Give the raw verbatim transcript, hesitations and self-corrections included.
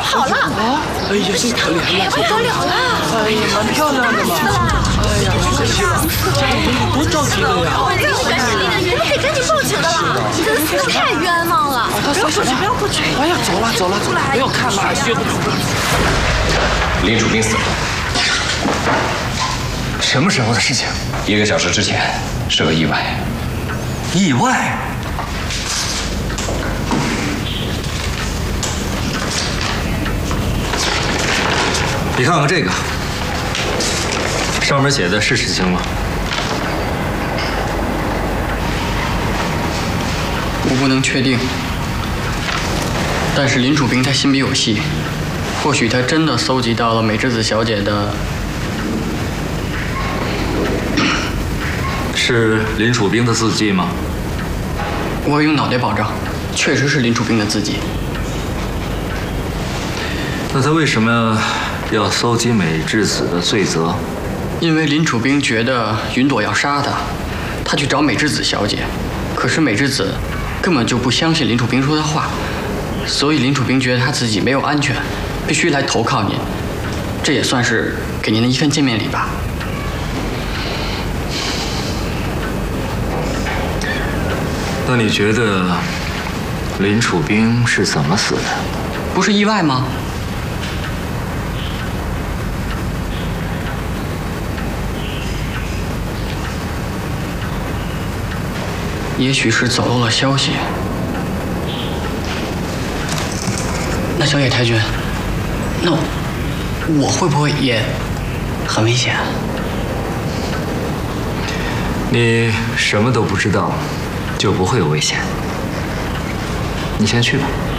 好了！ 哎呀，这可怜了， 不得了了！ 哎呀，蛮漂亮的嘛！哎呀，太可惜了，这样我们多着急了呀！ 这个原始林的人可以赶紧报警的了，真是太冤枉了！ 不要过去，不要过去！哎呀，走了走了走了，不要看了，薛公主。 林楚斌死了。 什么时候的事情？ 一个小时之前，是个意外。 意外？你看看这个，上面写的是实情吗？ 我不能确定，但是林楚斌他心里有戏，或许他真的搜集到了美智子小姐的。 是林楚斌的字迹吗？ 我用脑袋保证，确实是林楚斌的字迹。 那他为什么要搜集美智子的罪责？ 因为林楚斌觉得云朵要杀他，他去找美智子小姐，可是美智子根本就不相信林楚斌说的话，所以林楚斌觉得他自己没有安全，必须来投靠您。这也算是给您的一份见面礼吧。 那你觉得林楚斌是怎么死的？ 不是意外吗？也许是走漏了消息。那小野太君，那我会不会也很危险？ 你什么都不知道，就不会有危险。你先去吧。